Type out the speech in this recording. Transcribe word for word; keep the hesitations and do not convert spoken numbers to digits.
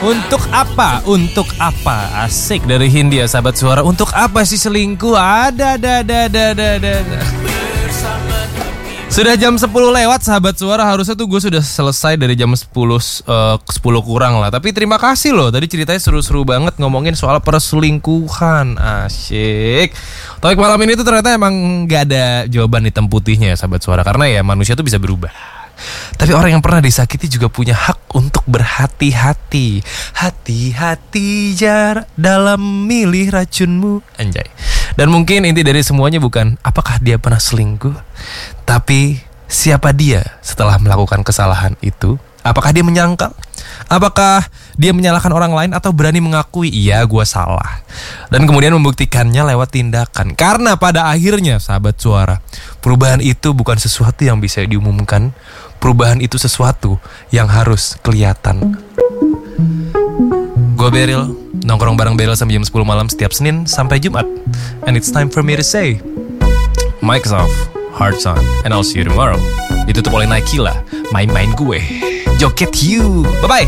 Untuk apa? Untuk apa? Asik dari Hindia sahabat suara. Untuk apa sih selingkuh? Ada, ada, ada, ada, ada, ada. Sudah jam sepuluh lewat sahabat suara. Harusnya tuh gue sudah selesai dari jam sepuluh uh, sepuluh kurang lah. Tapi terima kasih loh. Tadi ceritanya seru-seru banget ngomongin soal perselingkuhan. Asyik. Topik malam ini tuh ternyata emang gak ada jawaban hitam putihnya ya sahabat suara. Karena ya manusia tuh bisa berubah. Tapi orang yang pernah disakiti juga punya hak untuk berhati-hati. Hati-hati jar dalam milih racunmu. Anjay. Dan mungkin inti dari semuanya bukan apakah dia pernah selingkuh, tapi siapa dia setelah melakukan kesalahan itu. Apakah dia menyangkal? Apakah dia menyalahkan orang lain atau berani mengakui iya gue salah, dan kemudian membuktikannya lewat tindakan. Karena pada akhirnya sahabat suara, perubahan itu bukan sesuatu yang bisa diumumkan. Perubahan itu sesuatu yang harus kelihatan. Gue Beril, nongkrong bareng Beril sampai jam sepuluh malam setiap Senin sampai Jumat. And it's time for me to say Mike's off, hearts on, and I'll see you tomorrow. Ditutup oleh Nike lah, main-main gue. Joget you. Bye-bye.